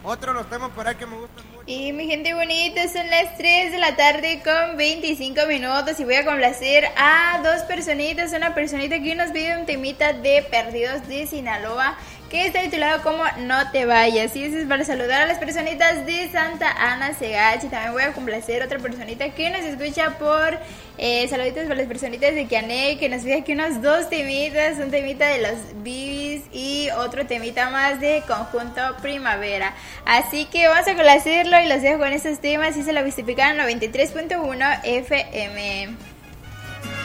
Otro de los temas por ahí que me gustan mucho. Y mi gente bonita, son las 3 de la tarde con 25 minutos y voy a complacer a dos personitas. Una personita que nos pide un temita de Perdidos de Sinaloa que está titulado como No te vayas. Y eso es para saludar a las personitas de Santa Ana Segachi. También voy a complacer a otra personita que nos escucha por saluditos para las personitas de Kiané, que nos pide aquí unos dos temitas, un temita de los Bibis y otro temita más de Conjunto Primavera. Así que vamos a complacerlo y los dejo con estos temas y se lo vistifican 93.1 FM.